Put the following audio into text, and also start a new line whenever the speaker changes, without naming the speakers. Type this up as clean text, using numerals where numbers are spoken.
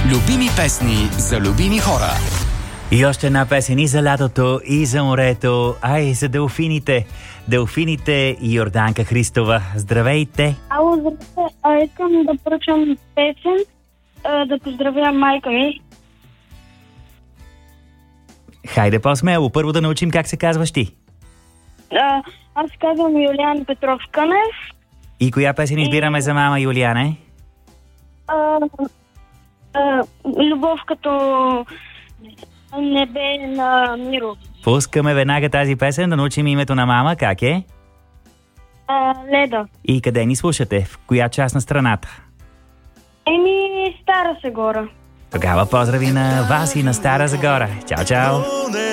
Любими песни за любими хора.
И още една песен и за лятото, и за морето, а и за делфините. Делфините и Йорданка Христова. Здравейте!
Ало, здравейте. Искам да поръчам песен, да поздравя майка ми.
Хайде по-смело, първо да научим как се казваш ти.
Аз казвам Юлиан Петров Кънев.
И коя песен избираме за мама Юлиане?
Любов като небе на Миро.
Пускаме веднага тази песен, да научим името на мама. Как е?
Леда.
И къде ни слушате? В коя част на страната?
Стара Загора.
Тогава поздрави на вас и на Стара Загора. Чао, чао!